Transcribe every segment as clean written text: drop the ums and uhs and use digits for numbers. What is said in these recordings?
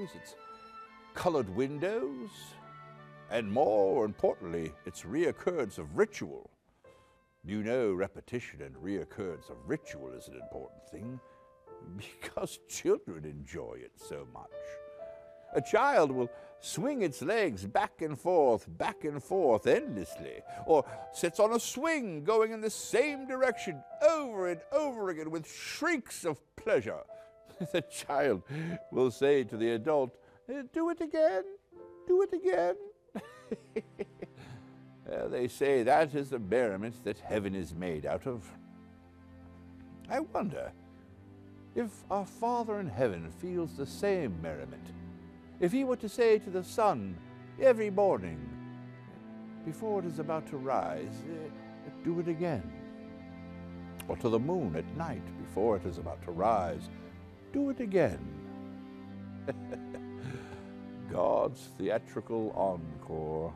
hallways, its colored windows, and more importantly, its reoccurrence of ritual. You know, repetition and reoccurrence of ritual is an important thing because children enjoy it so much. A child will swing its legs back and forth endlessly, or sits on a swing going in the same direction over and over again with shrieks of pleasure. The child will say to the adult, "Do it again, do it again." They say that is the merriment that heaven is made out of. I wonder if our Father in heaven feels the same merriment. If he were to say to the sun every morning, before it is about to rise, "Do it again." Or to the moon at night, before it is about to rise, "Do it again." God's theatrical encore.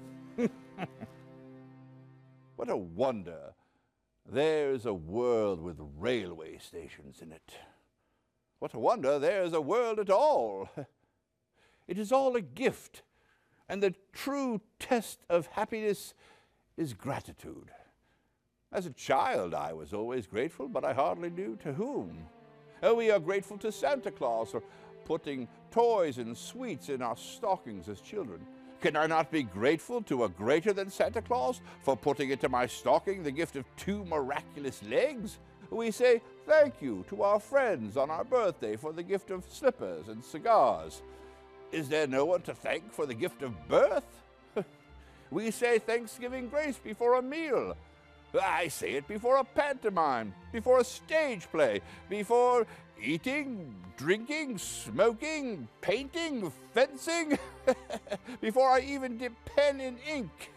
What a wonder there is a world with railway stations in it. What a wonder there is a world at all. It is all a gift, and the true test of happiness is gratitude. As a child, I was always grateful, but I hardly knew to whom. We are grateful to Santa Claus for putting toys and sweets in our stockings as children. Can I not be grateful to a greater than Santa Claus for putting into my stocking the gift of 2 miraculous legs? We say thank you to our friends on our birthday for the gift of slippers and cigars. Is there no one to thank for the gift of birth? We say Thanksgiving grace before a meal. I say it before a pantomime, before a stage play, before eating, drinking, smoking, painting, fencing, before I even dip pen in ink.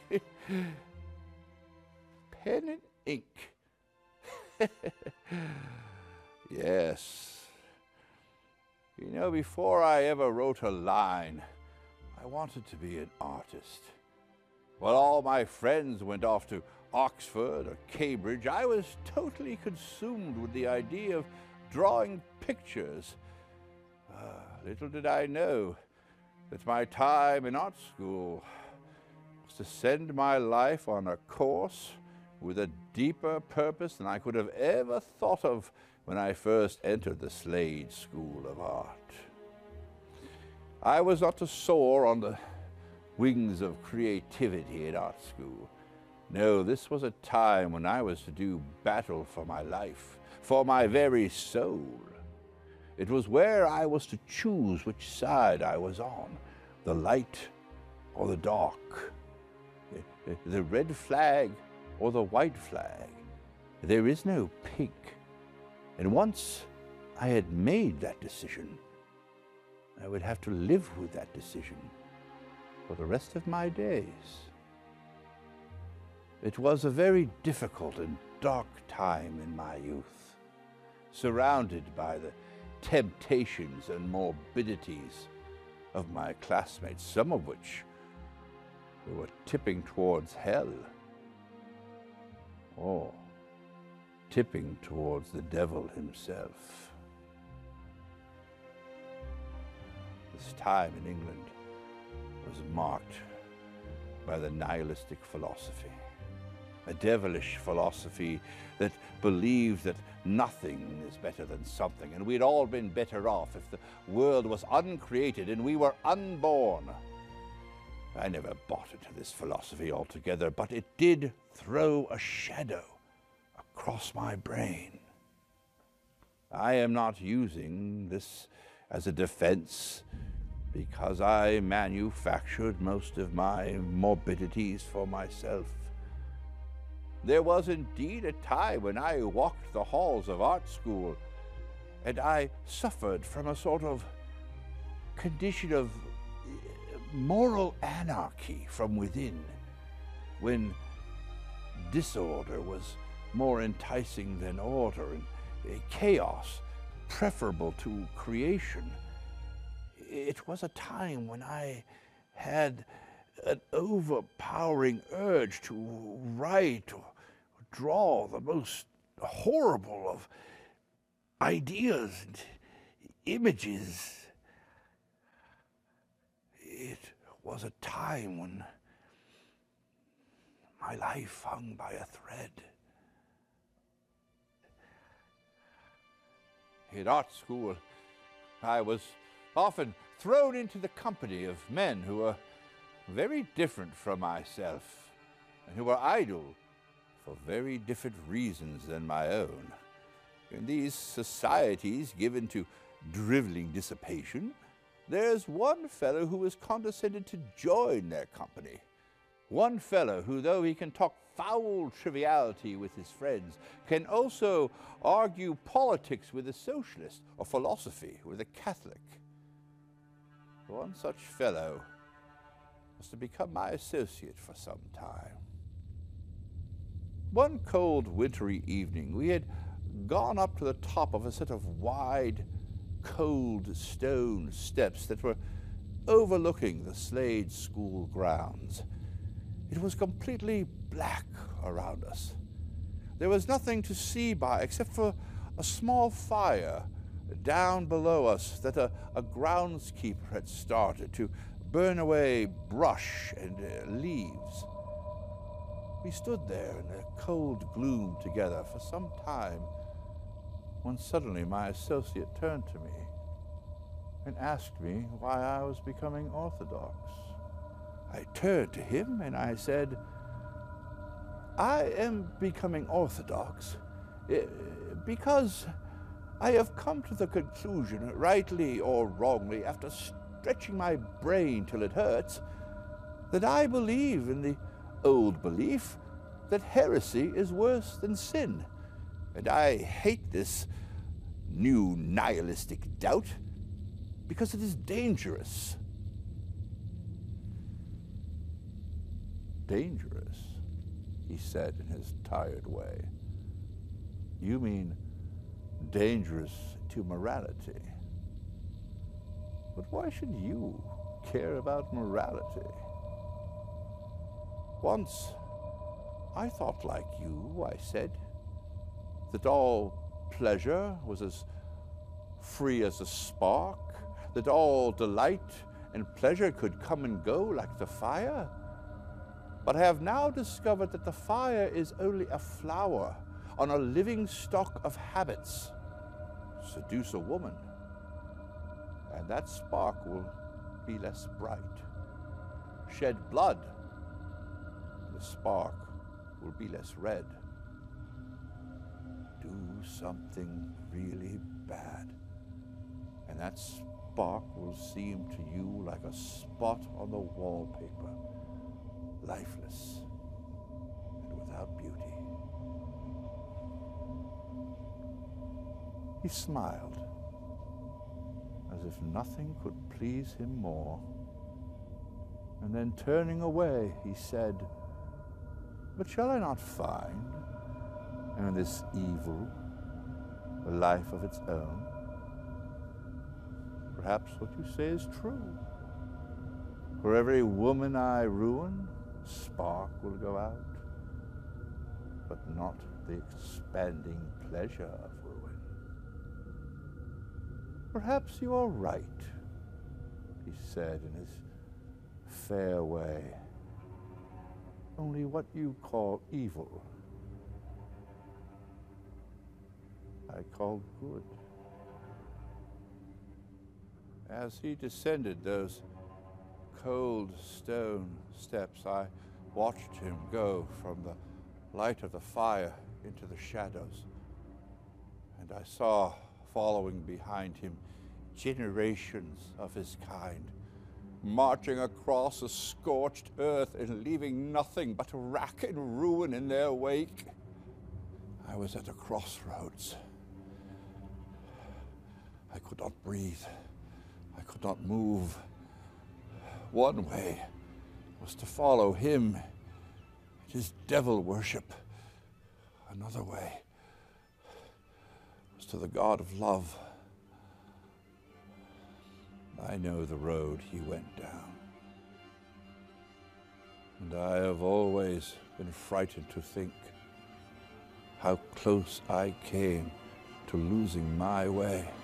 Pen and ink. Yes. You know, before I ever wrote a line, I wanted to be an artist. While all my friends went off to Oxford or Cambridge, I was totally consumed with the idea of drawing pictures. Little did I know that my time in art school was to send my life on a course with a deeper purpose than I could have ever thought of when I first entered the Slade School of Art. I was not to soar on the wings of creativity at art school. No, this was a time when I was to do battle for my life, for my very soul. It was where I was to choose which side I was on, the light or the dark, the red flag or the white flag. There is no pink. And once I had made that decision, I would have to live with that decision for the rest of my days. It was a very difficult and dark time in my youth, surrounded by the temptations and morbidities of my classmates, some of which were tipping towards hell, or tipping towards the devil himself. This time in England was marked by the nihilistic philosophy, a devilish philosophy that believed that nothing is better than something, and we'd all been better off if the world was uncreated and we were unborn. I never bought into this philosophy altogether, but it did throw a shadow across my brain. I am not using this as a defense, because I manufactured most of my morbidities for myself. There was indeed a time when I walked the halls of art school, and I suffered from a sort of condition of moral anarchy from within, when disorder was more enticing than order, and chaos preferable to creation. It was a time when I had an overpowering urge to write or draw the most horrible of ideas and images. was a time when my life hung by a thread. In art school, I was often thrown into the company of men who were very different from myself and who were idle for very different reasons than my own. In these societies given to driveling dissipation, there's one fellow who has condescended to join their company. One fellow who, though he can talk foul triviality with his friends, can also argue politics with a socialist or philosophy with a Catholic. One such fellow was to become my associate for some time. One cold wintry evening, we had gone up to the top of a set of wide, cold stone steps that were overlooking the Slade School grounds. It was completely black around us. There was nothing to see by except for a small fire down below us that a groundskeeper had started to burn away brush and leaves. We stood there in the cold gloom together for some time when suddenly my associate turned to me and asked me why I was becoming Orthodox. I turned to him and I said, I am becoming Orthodox because I have come to the conclusion, rightly or wrongly, after stretching my brain till it hurts, that I believe in the old belief that heresy is worse than sin. And I hate this new nihilistic doubt because it is dangerous. Dangerous, he said in his tired way. You mean dangerous to morality. But why should you care about morality? Once, I thought like you, I said, that all pleasure was as free as a spark, that all delight and pleasure could come and go like the fire. But I have now discovered that the fire is only a flower on a living stock of habits. Seduce a woman, and that spark will be less bright. Shed blood, the spark will be less red. Do something really bad, and that spark will seem to you like a spot on the wallpaper, lifeless and without beauty. He smiled, as if nothing could please him more, and then turning away, he said, but shall I not find in this evil a life of its own? Perhaps what you say is true. For every woman I ruin, a spark will go out, but not the expanding pleasure of ruin. Perhaps you are right, he said in his fair way. Only what you call evil, I call good. As he descended those cold stone steps, I watched him go from the light of the fire into the shadows, and I saw following behind him generations of his kind, marching across a scorched earth and leaving nothing but wrack and ruin in their wake. I was at a crossroads. I could not breathe. I could not move. One way was to follow him, his devil worship. Another way was to the God of love. I know the road he went down, and I have always been frightened to think how close I came to losing my way.